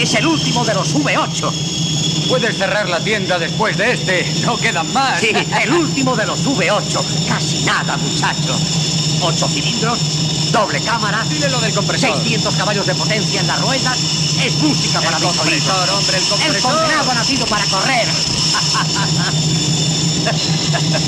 Es el último de los V8. Puedes cerrar la tienda después de este. No quedan más. Sí, el último de los V8. Casi nada, muchacho. 8 cilindros, doble cámara. Dile lo del compresor. 600 caballos de potencia en las ruedas. Es música para mis oídos. Hombre, el compresor. El condenado ha nacido para correr.